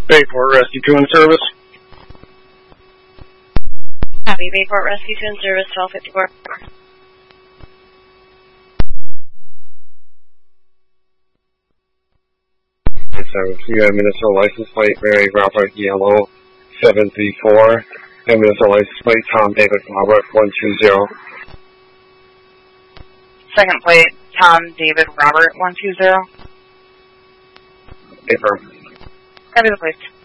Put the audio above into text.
Bayport Rescue 2 in service. Copy, Bayport Rescue 2 in service, 1254. You have municipal license plate Mary Robert Yellow 734 and municipal license plate Tom David Robert 120. Second plate Tom David Robert 120. Affirm. Copy the plate.